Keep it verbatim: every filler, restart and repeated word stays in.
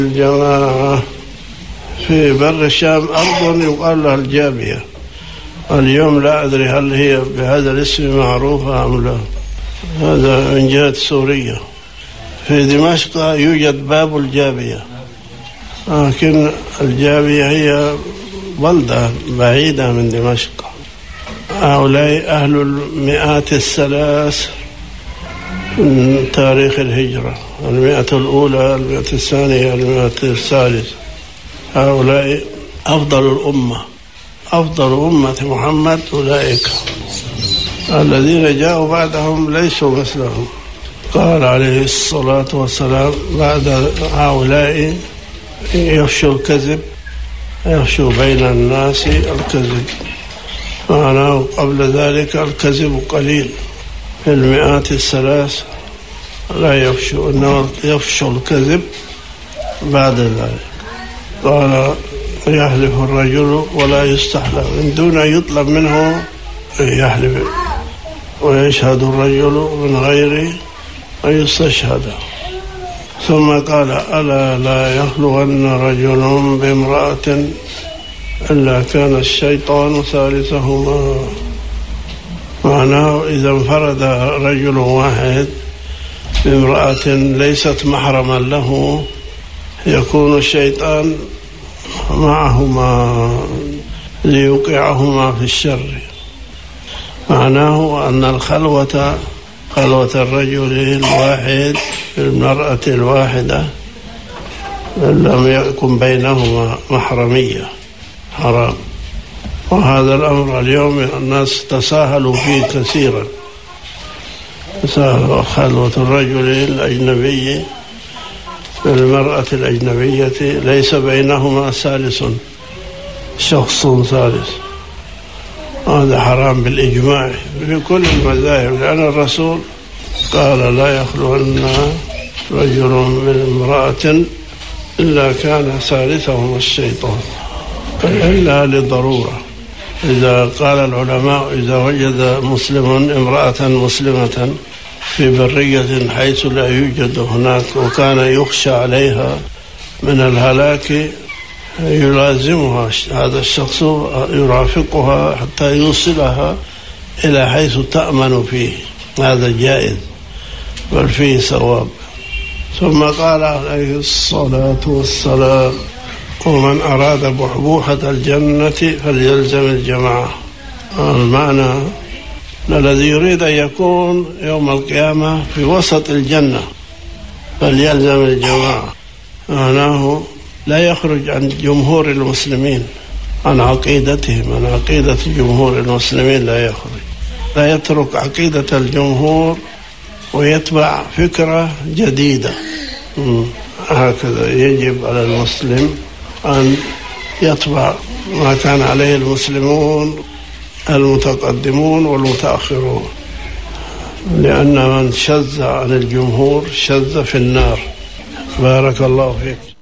الجماعة في بر الشام أرض يقال لها الجابية. اليوم لا أدري هل هي بهذا الاسم معروفة أم لا. هذا من جهة سوريا. في دمشق يوجد باب الجابية، لكن الجابية هي بلدة بعيدة من دمشق. هؤلاء أهل المئات الثلاث من تاريخ الهجرة، المئة الأولى، المئة الثانية، المئة الثالثة. هؤلاء أفضل الأمة، أفضل أمة محمد. أولئك الذين جاءوا بعدهم ليسوا مثلهم. قال عليه الصلاة والسلام: بعد هؤلاء يفشو الكذب، يفشو بين الناس الكذب. معناه قبل ذلك الكذب قليل، في المئات الثلاث لا يفشو، إنما يفشو الكذب بعد ذلك. قال: يحلف الرجل ولا يستحلف، من دون أن يطلب منه يحلف، ويشهد الرجل من غير أن يستشهد. ثم قال: ألا لا يخلون رجل بامرأة إلا كان الشيطان ثالثهما. معناه إذا انفرد رجل واحد بامرأة ليست محرما له يكون الشيطان معهما ليوقعهما في الشر. معناه أن الخلوة، خلوة الرجل الواحد بالمرأة الواحدة لم يكن بينهما محرمية، حرام. وهذا الأمر اليوم الناس تساهلوا فيه كثيرا. تساهلوا خلوة الرجل الأجنبي بالمرأة الأجنبية ليس بينهما ثالث، شخص ثالث. هذا حرام بالإجماع في كل المذاهب، لأن الرسول قال: لا يخلون رجل من امرأة إلا كان ثالثهما الشيطان، إلا لضرورة. إذا قال العلماء: إذا وجد مسلم امرأة مسلمة في برية حيث لا يوجد هناك وكان يخشى عليها من الهلاك يلازمها هذا الشخص، يرافقها حتى يوصلها إلى حيث تأمن فيه، هذا جائز بل فيه ثواب. ثم قال عليه الصلاة والسلام: ومن أراد بحبوحة الجنة فليلزم الجماعة. المعنى الذي يريد أن يكون يوم القيامة في وسط الجنة فليلزم الجماعة. معناه لا يخرج عن جمهور المسلمين، عن عقيدتهم، عن عقيدة جمهور المسلمين لا يخرج، لا يترك عقيدة الجمهور ويتبع فكرة جديدة. هكذا يجب على المسلم أن يتبع ما كان عليه المسلمون المتقدمون والمتأخرون، لأن من شذ عن الجمهور شذ في النار. بارك الله فيك.